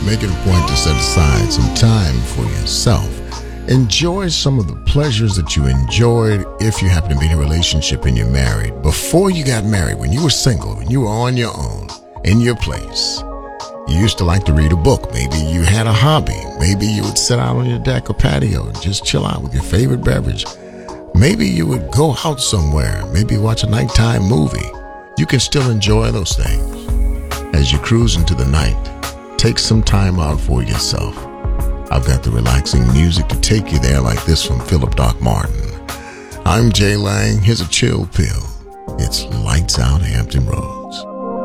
Make it a point to set aside some time for yourself. Enjoy some of the pleasures that you enjoyed if you happen to be in a relationship and you're married. Before you got married, when you were single, when you were on your own, in your place, you used to like to read a book. Maybe you had a hobby. Maybe you would sit out on your deck or patio and just chill out with your favorite beverage. Maybe you would go out somewhere, maybe watch a nighttime movie. You can still enjoy those things. As you cruise into the night, take some time out for yourself. I've got the relaxing music to take you there, like this from Philip Doc Martin. I'm Jay Lang. Here's a chill pill. It's Lights Out Hampton Road.